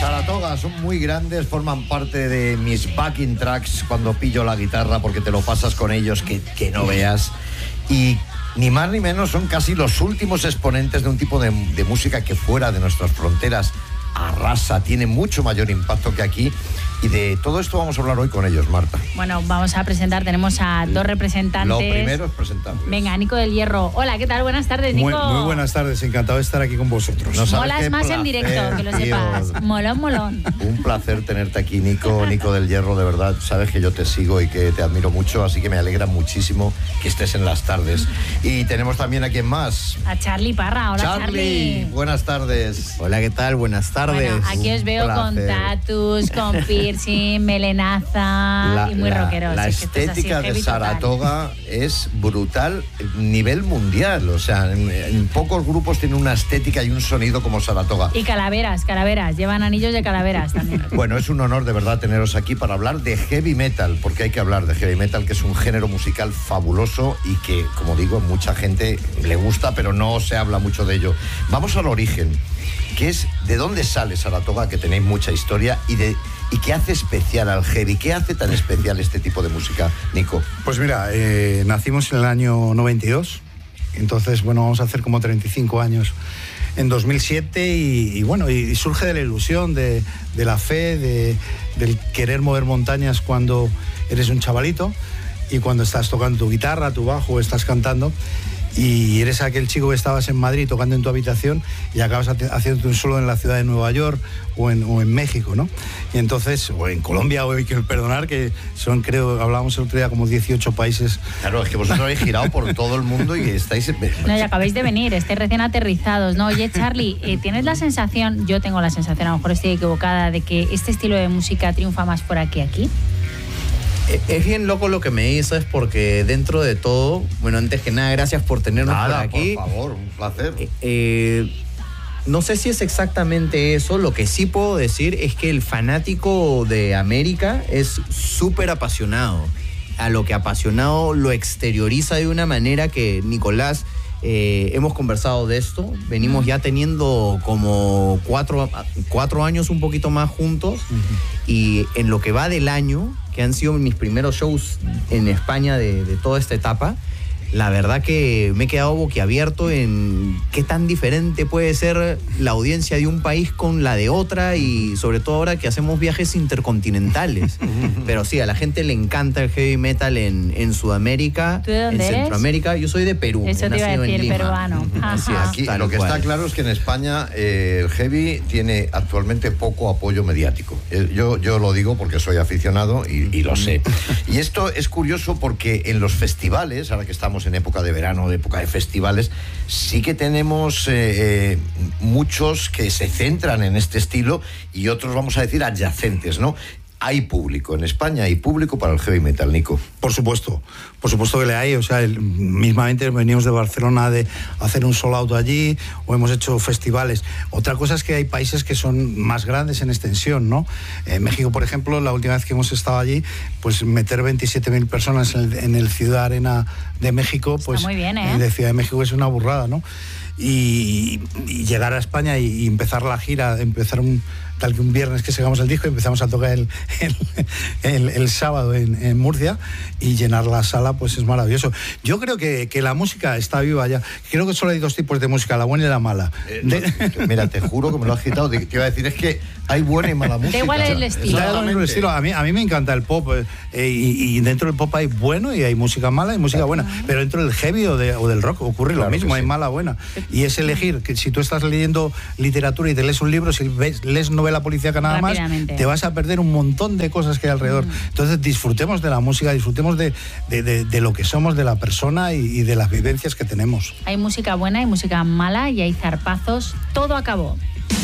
Saratoga son muy grandes, forman parte de mis backing tracks cuando pillo la guitarra, porque te lo pasas con ellos que no veas. Y ni más ni menos son casi los últimos exponentes de un tipo de música que fuera de nuestras fronteras arrasa, tiene mucho mayor impacto que aquí. Y de todo esto vamos a hablar hoy con ellos, Marta. Bueno, vamos a presentar, tenemos a dos representantes. Lo primero es presentarlos. Venga, Nico del Hierro. Hola, ¿qué tal? Buenas tardes, Nico. Muy buenas tardes, encantado de estar aquí con vosotros. No molas más placer, en directo, que lo sepas. Tío. Molón. Un placer tenerte aquí, Nico del Hierro, de verdad. Sabes que yo te sigo y que te admiro mucho, así que me alegra muchísimo que estés en las tardes. Y tenemos también a quién más. A Charlie Parra. Hola, Charlie. Buenas tardes. Hola, ¿qué tal? Buenas tardes. Bueno, aquí os veo con tatus, con piercing, melenaza y muy rockeros. La estética de Saratoga total. Es brutal, nivel mundial. O sea, en pocos grupos tienen una estética y un sonido como Saratoga. Y calaveras. Llevan anillos de calaveras también. Bueno, es un honor de verdad teneros aquí para hablar de heavy metal, porque hay que hablar de heavy metal, que es un género musical fabuloso y que, como digo, mucha gente le gusta, pero no se habla mucho de ello. Vamos al origen, que es de dónde sale Saratoga, que tenéis mucha historia, y qué hace especial al heavy. ¿Qué hace tan especial este tipo de música, Nico? Pues mira, nacimos en el año 92, entonces, bueno, vamos a hacer como 35 años en 2007 y bueno, y surge de la ilusión, de la fe, del querer mover montañas cuando eres un chavalito y cuando estás tocando tu guitarra, tu bajo, estás cantando. Y eres aquel chico que estabas en Madrid tocando en tu habitación y acabas haciéndote un solo en la ciudad de Nueva York o en México, ¿no? Y entonces, o en Colombia, o hay que perdonar, que son, creo, hablábamos el otro día, como 18 países. Claro, es que vosotros habéis girado por todo el mundo y estáis... No, y acabáis de venir, estáis recién aterrizados, ¿no? Oye, Charlie, ¿tienes la sensación, yo tengo la sensación, a lo mejor estoy equivocada, de que este estilo de música triunfa más fuera que aquí? Es bien loco lo que me dices, porque dentro de todo, bueno, antes que nada, gracias por tenernos por aquí. Por favor, un placer. No sé si es exactamente eso. Lo que sí puedo decir es que el fanático de América es súper apasionado. A lo que apasionado lo exterioriza de una manera que, Nicolás, hemos conversado de esto. Venimos ya teniendo como cuatro años un poquito más juntos. Y en lo que va del año, que han sido mis primeros shows en España de toda esta etapa, la verdad que me he quedado boquiabierto en qué tan diferente puede ser la audiencia de un país con la de otra, y sobre todo ahora que hacemos viajes intercontinentales. Pero sí, a la gente le encanta el heavy metal en Sudamérica, ¿Tú de dónde en Centroamérica. eres? Yo soy de Perú. Eso te iba a decir, peruano. Así es, Aquí lo que está claro es que en España el heavy tiene actualmente poco apoyo mediático. Yo lo digo porque soy aficionado y lo sé. Y esto es curioso porque en los festivales, ahora que estamos en época de verano, de época de festivales, sí que tenemos muchos que se centran en este estilo y otros, vamos a decir, adyacentes, ¿no? Hay público en España, hay público para el heavy metal, Nico. Por supuesto que le hay. O sea, mismamente venimos de Barcelona de hacer un sold out allí, o hemos hecho festivales. Otra cosa es que hay países que son más grandes en extensión, ¿no? En México, por ejemplo, la última vez que hemos estado allí, pues meter 27.000 personas en el Ciudad Arena de México, pues está muy bien, ¿eh? De Ciudad de México es una burrada, ¿no? Y llegar a España y empezar la gira, tal que un viernes que sacamos el disco, empezamos a tocar el sábado en Murcia y llenar la sala, pues es maravilloso. Yo creo que la música está viva ya. Creo que solo hay dos tipos de música, la buena y la mala. Mira, te juro que me lo has quitado. Te iba a decir, es que hay buena y mala música. Da igual el estilo. A mí me encanta el pop, y dentro del pop hay bueno y hay música mala y música buena. Pero dentro del heavy o del rock ocurre lo mismo, hay mala buena. Y es elegir que si tú estás leyendo literatura y te lees un libro, si lees novela policíaca nada más, te vas a perder un montón de cosas que hay alrededor. Entonces disfrutemos de la música, disfrutemos de lo que somos, de la persona y de las vivencias que tenemos. Hay música buena, hay música mala y hay zarpazos. Todo acabó.